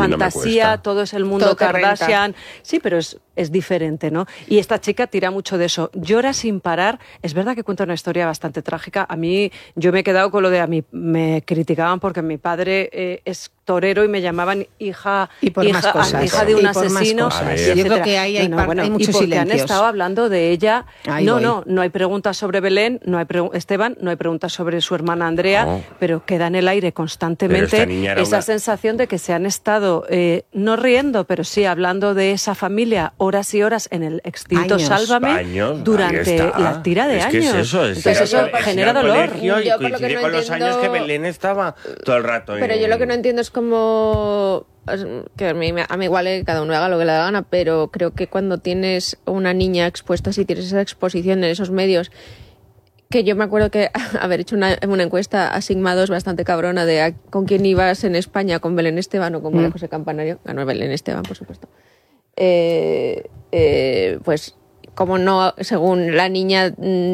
fantasía, todo es el mundo todo Kardashian. Sí, pero es diferente, ¿no? Y esta chica tira mucho de eso. Llora sin parar. Es verdad que cuenta una historia bastante trágica. A mí, yo me he quedado con lo de me criticaban porque mi padre es torero y me llamaban hija de un asesino. Yo creo que hay muchos y silencios. han estado hablando de ella. No hay preguntas sobre Belén, Esteban, no hay preguntas sobre su hermana Andrea, pero queda en el aire constantemente esa sensación de que se han estado, no riendo, pero sí hablando de esa familia horas y horas en el extinto Sálvame durante la tira de años. Entonces eso genera dolor. Yo coincide con los años que Belén estaba todo el rato. Pero yo lo que no entiendo es como... que a mí igual cada uno haga lo que le da gana, pero creo que cuando tienes una niña expuesta, si tienes esa exposición en esos medios, que yo me acuerdo que haber hecho una encuesta a Sigma 2 bastante cabrona de con quién ibas en España, con Belén Esteban o con María José Campanario, ganó Belén Esteban, por supuesto. Pues como no, según la niña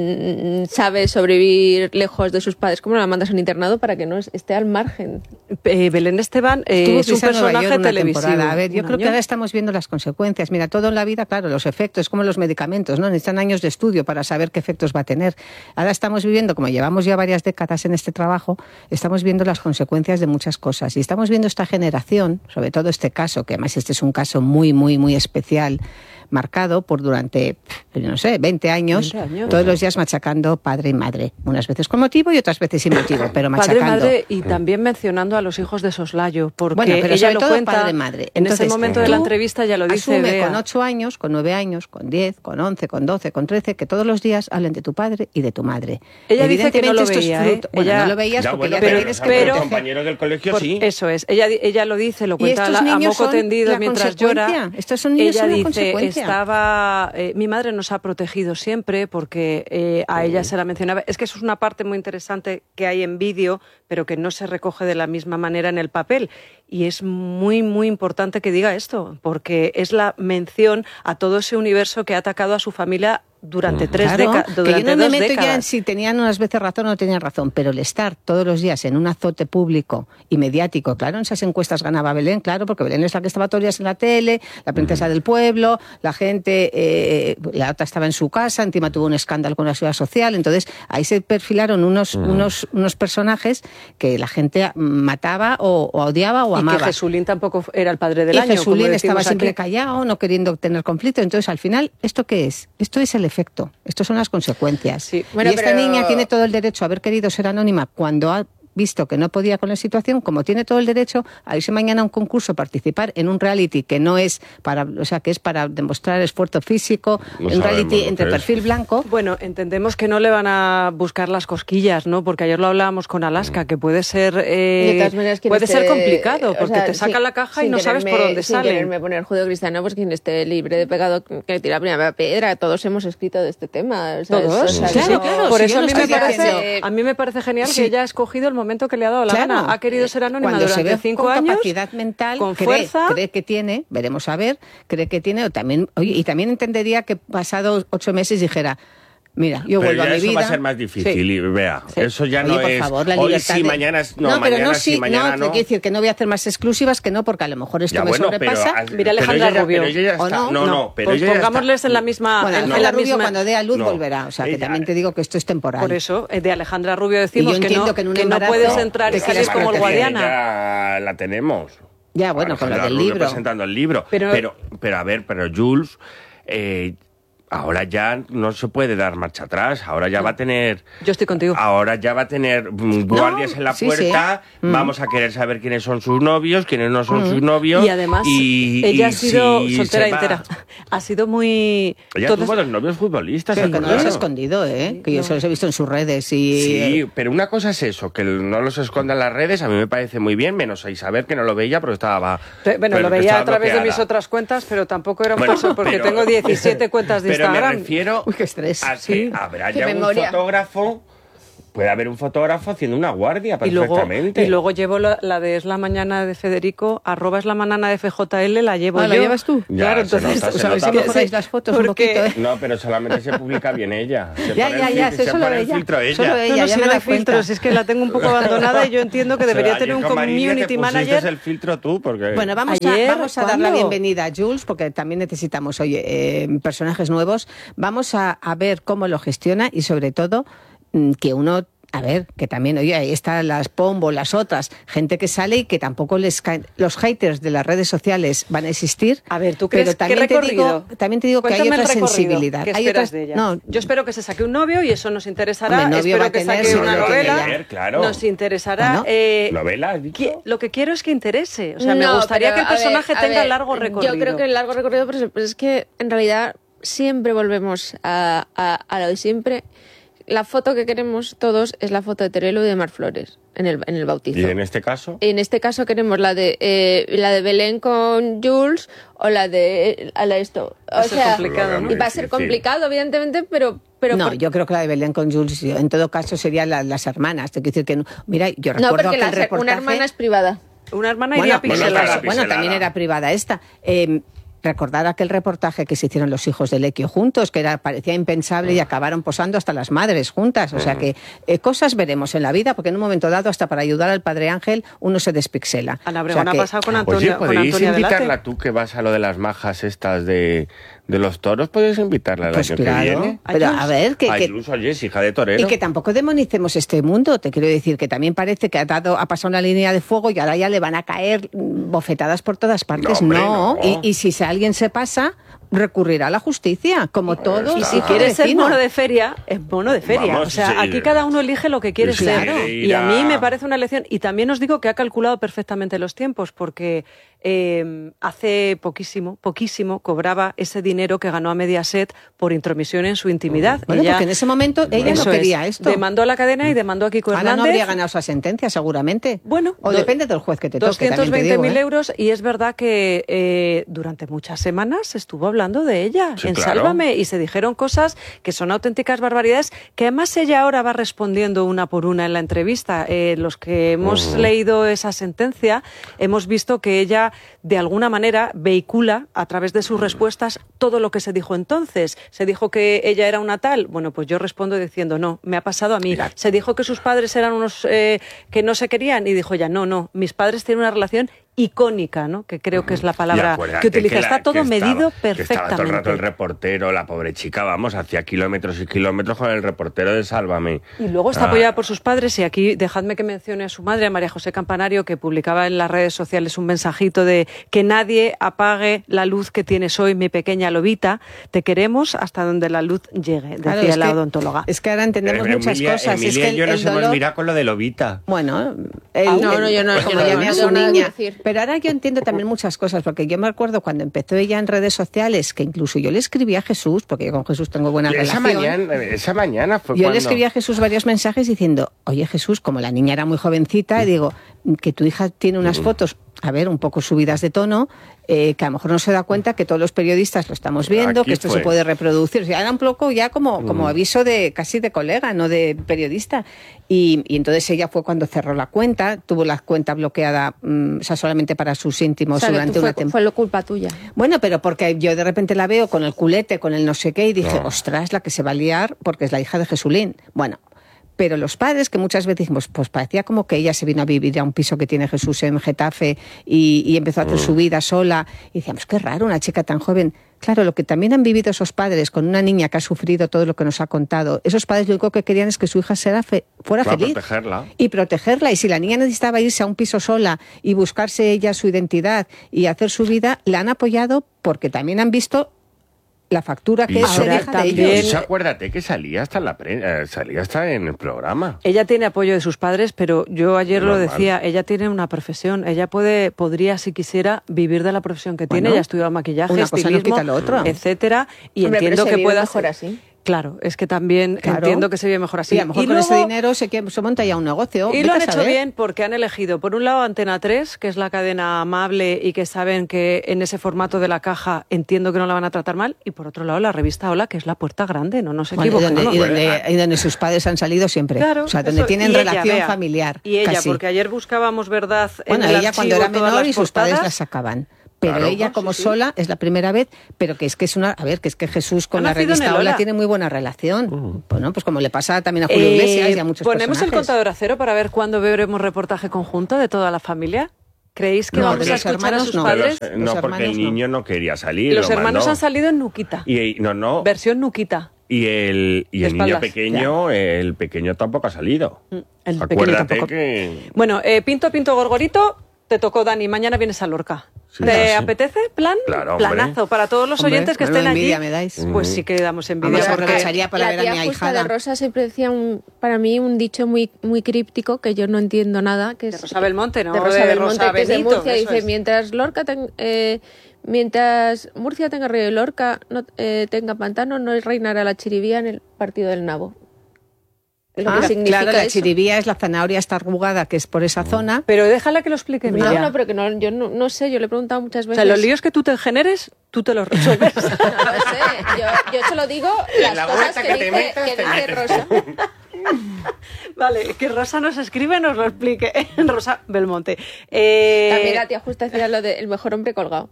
sabe sobrevivir lejos de sus padres, ¿cómo la mandas a un internado para que no esté al margen? Belén Esteban es un personaje televisivo. A ver, yo creo que ahora estamos viendo las consecuencias. Mira, todo en la vida, claro, los efectos, como los medicamentos, ¿no? Necesitan años de estudio para saber qué efectos va a tener. Ahora estamos viviendo, como llevamos ya varias décadas en este trabajo, estamos viendo las consecuencias de muchas cosas. Y estamos viendo esta generación, sobre todo este caso, que además este es un caso muy, muy, muy especial, marcado por durante, no sé, 20 años, todos los días machacando padre y madre. Unas veces con motivo y otras veces sin motivo, pero machacando. Padre, madre y también mencionando a los hijos de soslayo, porque pero ella sobre lo todo cuenta, padre, madre. Entonces, en ese momento de la entrevista ya lo dice asume Bea. Con 8 años, con 9 años, con 10, con 11, con 12, con 13, que todos los días hablen de tu padre y de tu madre. Ella dice que no lo veía, Bueno, no lo veías porque ya tienes que pero compañeros del colegio sí. Eso es, ella lo dice, lo cuenta a moco tendido mientras llora. Estos son niños, ella son la dice, consecuencia. mi madre nos ha protegido siempre porque a ella se la mencionaba. Es que eso es una parte muy interesante que hay en vídeo, pero que no se recoge de la misma manera en el papel. Y es muy, muy importante que diga esto, porque es la mención a todo ese universo que ha atacado a su familia durante 3 décadas. Que yo no me meto ya en si tenían unas veces razón o no tenían razón, pero el estar todos los días en un azote público y mediático, claro, en esas encuestas ganaba Belén, claro, porque Belén es la que estaba todos los días en la tele, la princesa del pueblo, la gente, la otra estaba en su casa, encima tuvo un escándalo con la seguridad social, entonces ahí se perfilaron unos personajes que la gente mataba o odiaba o amaba. Y que Jesulín tampoco era el padre del año. Jesulín estaba siempre callado, no queriendo tener conflicto, entonces al final, ¿esto qué es? Esto es el efecto. Estas son las consecuencias. Sí. Bueno, y esta niña tiene todo el derecho a haber querido ser anónima cuando ha visto que no podía con la situación, como tiene todo el derecho a irse mañana a un concurso, participar en un reality que no es para, o sea, que es para demostrar esfuerzo físico, un reality entre perfil blanco. Bueno, entendemos que no le van a buscar las cosquillas, ¿no? Porque ayer lo hablábamos con Alaska, que puede ser complicado, porque te sacan la caja y no sabes por dónde sale. Sin quererme poner judeocristiano, pues quien esté libre de pecado que tira la primera piedra. Todos hemos escrito de este tema. ¿Todos? Claro. Por eso a mí me parece genial que ella ha escogido el momento que le ha dado la gana. Ha querido ser anónima durante 5 años. Con capacidad mental, con fuerza. Cree que tiene, veremos a ver, cree que tiene, y también entendería que pasados 8 meses dijera, mira, yo vuelvo a mi vida. Eso va a ser más difícil, y vea, eso ya no por es favor, la hoy libertad sí, mañana no, pero mañana no, sí, mañana no. Quiero decir que no voy a hacer más exclusivas, que no, porque a lo mejor esto me sobrepasa. Mira Alejandra Rubio. Pero pongámosles en la misma... Bueno, Alejandra Rubio cuando dé a luz volverá, o sea, que también te digo que esto es temporal. Por eso, de Alejandra Rubio decimos que no puedes entrar y salir como el Guadiana. Ya la tenemos. Ya, bueno, con lo del libro. Presentando el libro. Pero a ver, Jules... ahora ya no se puede dar marcha atrás, ahora ya va a tener... Yo estoy contigo. Ahora ya va a tener guardias en la puerta, vamos a querer saber quiénes son sus novios, quiénes no son sus novios... Y además, ella ha sido soltera entera. Ha sido muy... Ella tuvo 2 novios futbolistas. Pero que no los ha escondido, que yo se los he visto en sus redes y... Sí, pero una cosa es eso, que no los esconda en las redes, a mí me parece muy bien, menos a Isabel, que no lo veía, pero estaba... Bueno, lo veía a través de mis otras cuentas, pero tampoco era un paso, porque tengo 17 cuentas de Instagram. Pero me refiero Uy, qué estrés. a que habrá ya un fotógrafo puede haber un fotógrafo haciendo una guardia perfectamente. Y luego llevo la de Es la Mañana de Federico, @Es la Mañana de FJL, la llevo yo. ¿La llevas tú? Ya, claro, entonces... ¿Sabéis si mejoráis las fotos un poquito? No, pero solamente se publica bien ella. Se pone el filtro ella. Solo ella, ya me da filtros, es que la tengo un poco abandonada y yo entiendo que debería tener un community manager. El filtro tú, porque... Bueno, vamos a dar la bienvenida a Jules, porque también necesitamos personajes nuevos. Vamos a ver cómo lo gestiona y sobre todo que uno... A ver, que también, oye, ahí están las Pombo, las otras, gente que sale y que tampoco les caen. Los haters de las redes sociales van a existir. A ver, ¿tú crees pero también te digo que hay otra sensibilidad. ¿Qué esperas de ella? No, yo espero que se saque un novio y eso nos interesará. Espero que saque una novela. Claro. Nos interesará. ¿Novela has dicho? Lo que quiero es que interese. O sea, me gustaría que el personaje tenga largo recorrido. Yo creo que el largo recorrido, pero es que en realidad siempre volvemos a lo de siempre. La foto que queremos todos es la foto de Terelu y de Mar Flores en el bautizo. ¿Y en este caso? En este caso queremos la de Belén con Jules o la de esto. Va a ser complicado, ¿no? Y va a ser complicado, evidentemente, pero no, yo creo que la de Belén con Jules, en todo caso, serían las hermanas. Te quiero decir que, mira, yo recuerdo que el reportaje... una hermana es privada. Una hermana iría pixelada. Bueno, también era privada esta. Recordar aquel reportaje que se hicieron los hijos de Lequio juntos, que parecía impensable y acabaron posando hasta las madres juntas. O sea que cosas veremos en la vida, porque en un momento dado, hasta para ayudar al Padre Ángel, uno se despixela. Ana Obregón ha pasado con Antonia. Oye, ¿podéis invitarla tú que vas a lo de las majas estas de los toros? ¿Podéis invitarla el año que viene? Pero a ver, oye, es hija de torero. Y que tampoco demonicemos este mundo. Te quiero decir que también parece que ha pasado una línea de fuego y ahora ya le van a caer bofetadas por todas partes. No. Y si alguien se pasa, recurrirá a la justicia, como todos. Y si quieres ser mono de feria, es mono de feria. Vamos, o sea, aquí cada uno elige lo que quiere ser. Claro. Y a mí me parece una lección. Y también os digo que ha calculado perfectamente los tiempos, porque hace poquísimo cobraba ese dinero que ganó a Mediaset por intromisión en su intimidad. Bueno, porque en ese momento ella no quería esto. Demandó a la cadena y demandó a Kiko Hernández. Ahora no habría ganado esa sentencia, seguramente. Bueno, o depende del juez que te toque. 220.000 euros, y es verdad que durante muchas semanas estuvo hablando de ella en Sálvame, y se dijeron cosas que son auténticas barbaridades, que además ella ahora va respondiendo una por una en la entrevista. Los que hemos leído esa sentencia hemos visto que ella de alguna manera vehicula a través de sus respuestas todo lo que se dijo entonces. Se dijo que ella era una tal, bueno, pues yo respondo diciendo no, me ha pasado a mí. Mira. Se dijo que sus padres eran unos que no se querían, y dijo ella no, mis padres tienen una relación icónica, ¿no? Que creo que es la palabra que utiliza. Está todo medido perfectamente. Que estaba todo el rato el reportero, la pobre chica, vamos, hacía kilómetros y kilómetros con el reportero de Sálvame. Y luego está apoyada por sus padres, y aquí dejadme que mencione a su madre, a María José Campanario, que publicaba en las redes sociales un mensajito de que nadie apague la luz que tienes hoy, mi pequeña lobita, te queremos hasta donde la luz llegue, decía la odontóloga. Es que ahora entendemos muchas cosas. Emilia es que y yo nos hemos mirado con lo de lobita. Bueno, yo no llamé a su niña. Decir. Pero ahora yo entiendo también muchas cosas, porque yo me acuerdo cuando empezó ella en redes sociales, que incluso yo le escribí a Jesús, porque yo con Jesús tengo buena relación. Esa mañana fue yo le escribí a Jesús varios mensajes diciendo, oye Jesús, como la niña era muy jovencita, digo, que tu hija tiene unas fotos, a ver, un poco subidas de tono, que a lo mejor no se da cuenta que todos los periodistas lo estamos viendo, que esto se puede reproducir. O sea, era un poco ya como aviso casi de colega, no de periodista. Y entonces ella fue cuando cerró la cuenta, tuvo la cuenta bloqueada, o sea, solamente para sus íntimos durante una temporada. Fue lo culpa tuya. Bueno, pero porque yo de repente la veo con el culete, con el no sé qué, y dije, ostras, la que se va a liar, porque es la hija de Jesulín. Bueno, pero los padres, que muchas veces dijimos, pues parecía como que ella se vino a vivir a un piso que tiene Jesús en Getafe y empezó a hacer su vida sola. Y decíamos, qué raro, una chica tan joven. Claro, lo que también han vivido esos padres con una niña que ha sufrido todo lo que nos ha contado, esos padres lo único que querían es que su hija fuera feliz. Protegerla. Y si la niña necesitaba irse a un piso sola y buscarse ella su identidad y hacer su vida, la han apoyado porque también han visto la factura que se deja de ellos. Acuérdate que salía hasta en el programa. Ella tiene apoyo de sus padres, pero yo ayer lo decía, ella tiene una profesión, ella podría, si quisiera, vivir de la profesión que tiene. Ella ha estudiado maquillaje, estilismo, etcétera, y entiendo que pueda mejor así. Claro, es que también entiendo que se vive mejor así. Y a lo mejor con ese dinero se monta ya un negocio. Y lo han hecho bien porque han elegido, por un lado, Antena 3, que es la cadena amable y que saben que en ese formato de la caja entiendo que no la van a tratar mal, y por otro lado la revista Hola, que es la puerta grande, no nos equivocamos. Y donde sus padres han salido siempre. Claro, o sea, donde tienen relación familiar. Y ella, casi. Porque ayer buscábamos verdad en el ella cuando era menor y sus padres la sacaban. Pero claro, ella como sola es la primera vez, pero que es que Jesús con la revista Hola tiene muy buena relación. Bueno, pues como le pasa también a Julio Iglesias y a muchos ¿Ponemos personajes. el contador a cero para ver cuándo veremos reportaje conjunto de toda la familia? ¿Creéis que vamos a escuchar a sus padres? No, porque el niño no quería salir. Los hermanos han salido en Nuquita. No. Versión Nuquita. Y el niño pequeño, el pequeño tampoco ha salido. Acuérdate que... Bueno, Pinto Gorgorito, te tocó, Dani. Mañana vienes a Lorca. Sí, ¿Te apetece? Claro, planazo para todos los oyentes que estén allí. Me dais. Pues sí que damos envidia. Porque para ver a mi ahijada. La tía de Rosa siempre decía para mí un dicho muy, muy críptico que yo no entiendo nada. Que de Rosa Belmonte, ¿no? De Rosa Belmonte, que es de Murcia. Dice, es. mientras Murcia tenga río y Lorca tenga pantano, no reinará la chiribía en el partido del Nabo. Lo que significa claro, la eso. chiribía es la zanahoria esta arrugada que es por esa zona. Pero déjala que lo explique Emilia. No, pero que no, yo no sé, yo le he preguntado muchas veces. O sea, los líos que tú te generes, tú te los resuelves. No lo sé, yo solo digo las cosas que dice Rosa. Vale, que Rosa nos escribe, nos lo explique. Rosa Belmonte. También la tía justa decía lo de el mejor hombre colgado.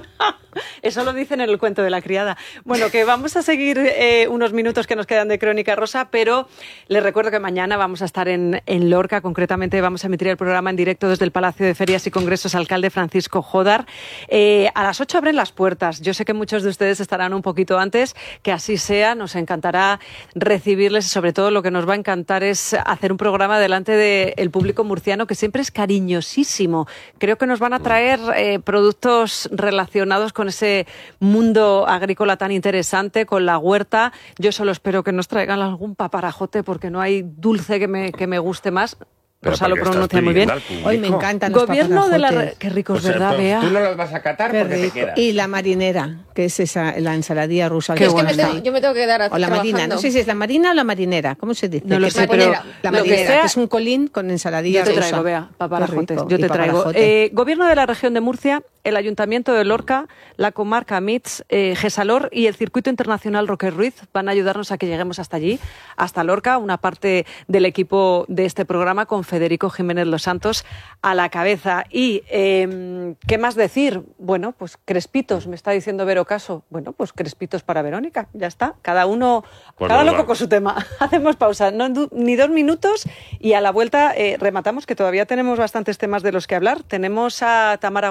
Eso lo dicen en el cuento de la criada. Bueno, que vamos a seguir unos minutos que nos quedan de Crónica Rosa, pero les recuerdo que mañana vamos a estar en Lorca. Concretamente vamos a emitir el programa en directo desde el Palacio de Ferias y Congresos Alcalde Francisco Jodar. A las 8 abren las puertas. Yo sé que muchos de ustedes estarán un poquito antes, que así sea. Nos encantará recibirles y sobre todo lo que nos va a encantar es hacer un programa delante del público murciano que siempre es cariñosísimo. Creo que nos van a traer productos relacionados con ese mundo agrícola tan interesante, con la huerta. Yo solo espero que nos traigan algún paparajote porque no hay dulce que me guste más. Rosa lo pronuncia muy bien. Hoy me encantan los Gobierno de la... Qué ricos, pues, ¿verdad, Bea? Tú no los vas a catar porque te quedas. Y la marinera, que es la ensaladilla rusa. Yo me tengo que quedar o la marina, no sé si es la marina o la marinera, ¿cómo se dice? No lo sé, pero la marinera, que es un colín con ensaladilla rusa. Yo te traigo, Bea, paparajotes. Yo te traigo. Gobierno de la región de Murcia, el Ayuntamiento de Lorca, la comarca MITS, Gesalor y el Circuito Internacional Roque Ruiz van a ayudarnos a que lleguemos hasta allí, hasta Lorca, una parte del equipo de este programa con Federico Jiménez Los Santos a la cabeza. Y, ¿qué más decir? Bueno, pues crespitos, me está diciendo Vero Caso. Bueno, pues crespitos para Verónica, ya está. Cada loco con su tema. Hacemos pausa, ni 2 minutos y a la vuelta rematamos, que todavía tenemos bastantes temas de los que hablar. Tenemos a Tamara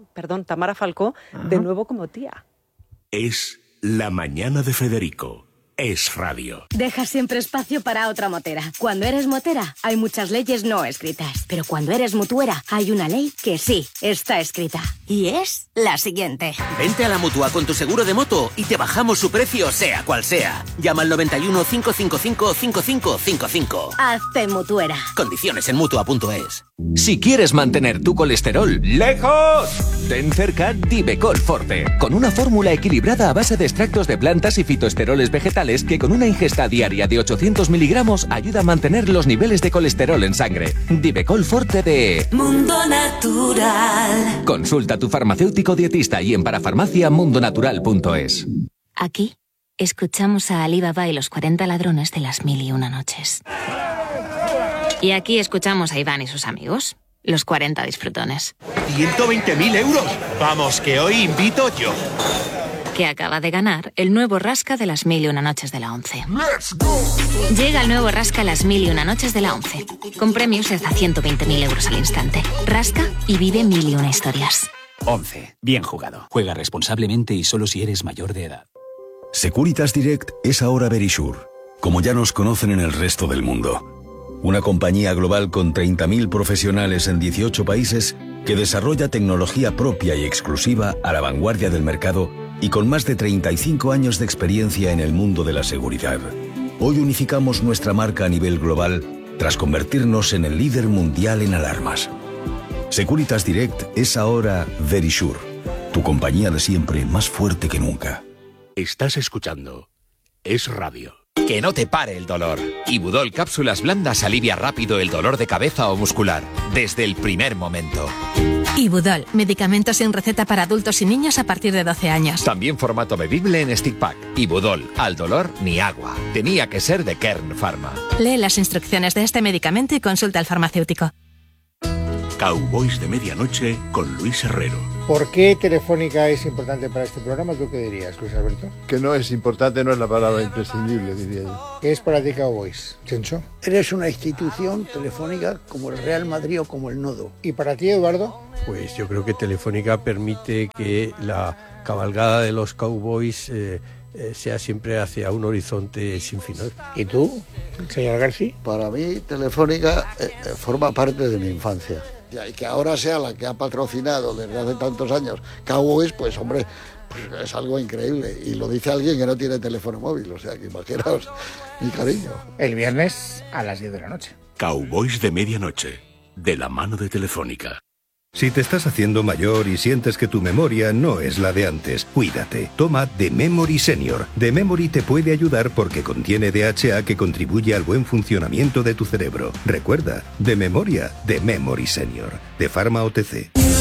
Falcó, de nuevo como tía. Es La Mañana de Federico. Es radio. Deja siempre espacio para otra motera. Cuando eres motera, hay muchas leyes no escritas. Pero cuando eres mutuera, hay una ley que sí está escrita. Y es la siguiente. Vente a la Mutua con tu seguro de moto y te bajamos su precio, sea cual sea. Llama al 91 555 5555. Hazte mutuera. Condiciones en Mutua.es. Si quieres mantener tu colesterol lejos, ten cerca Divecol Forte, con una fórmula equilibrada a base de extractos de plantas y fitoesteroles vegetales que con una ingesta diaria de 800 miligramos ayuda a mantener los niveles de colesterol en sangre. Divecol Forte de Mundo Natural. Consulta a tu farmacéutico dietista y en parafarmaciamundonatural.es. Aquí escuchamos a Ali Baba y los 40 ladrones de las 1001 noches. Y aquí escuchamos a Iván y sus amigos, los 40 disfrutones. ¡120.000 euros! Vamos, que hoy invito yo. Que acaba de ganar el nuevo Rasca de las 1001 noches de la 11. Llega el nuevo Rasca las 1001 noches de la 11, con premios de hasta 120.000 euros al instante. Rasca y vive 1001 historias. 11. Bien jugado. Juega responsablemente y solo si eres mayor de edad. Securitas Direct es ahora Verisure, como ya nos conocen en el resto del mundo. Una compañía global con 30.000 profesionales en 18 países que desarrolla tecnología propia y exclusiva a la vanguardia del mercado y con más de 35 años de experiencia en el mundo de la seguridad. Hoy unificamos nuestra marca a nivel global tras convertirnos en el líder mundial en alarmas. Securitas Direct es ahora Verisure, tu compañía de siempre más fuerte que nunca. Estás escuchando es radio. Que no te pare el dolor. Ibudol Cápsulas Blandas alivia rápido el dolor de cabeza o muscular, desde el primer momento. Ibudol, medicamento sin receta para adultos y niños a partir de 12 años. También formato bebible en stick pack. Ibudol, al dolor ni agua. Tenía que ser de Kern Pharma. Lee las instrucciones de este medicamento y consulta al farmacéutico. Cowboys de Medianoche con Luis Herrero. ¿Por qué Telefónica es importante para este programa? ¿Tú qué dirías, Luis Alberto? Que no es importante, no es la palabra imprescindible, diría yo. ¿Qué es para ti Cowboys, Chencho? Eres una institución telefónica como el Real Madrid o como el Nodo. ¿Y para ti, Eduardo? Pues yo creo que Telefónica permite que la cabalgada de los Cowboys sea siempre hacia un horizonte sin final. ¿Y tú, señor García? Para mí, Telefónica forma parte de mi infancia. Y que ahora sea la que ha patrocinado desde hace tantos años Cowboys, pues hombre, pues es algo increíble. Y lo dice alguien que no tiene teléfono móvil, o sea que imaginaos mi cariño. El viernes a las 10 de la noche. Cowboys de Medianoche, de la mano de Telefónica. Si te estás haciendo mayor y sientes que tu memoria no es la de antes, cuídate. Toma The Memory Senior. The Memory te puede ayudar porque contiene DHA que contribuye al buen funcionamiento de tu cerebro. Recuerda, de memoria, The Memory Senior, de Pharma OTC.